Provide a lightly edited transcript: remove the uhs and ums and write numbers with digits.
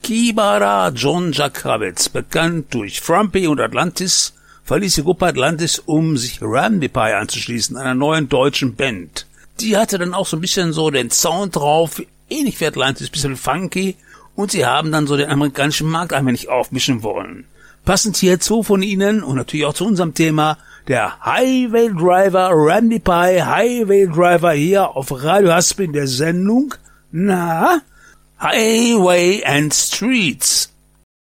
Kibara John Jack Kravitz, bekannt durch Frumpy und Atlantis, verließ die Gruppe Atlantis, um sich Randy Pie anzuschließen, einer neuen deutschen Band. Die hatte dann auch so ein bisschen so den Sound drauf, ähnlich wie Atlantis, bisschen funky, und sie haben dann so den amerikanischen Markt ein wenig aufmischen wollen. Passend hierzu von ihnen und natürlich auch zu unserem Thema, der Highway Driver Randy Pie, Highway Driver hier auf Radio Hasp in der Sendung, Highway and Streets.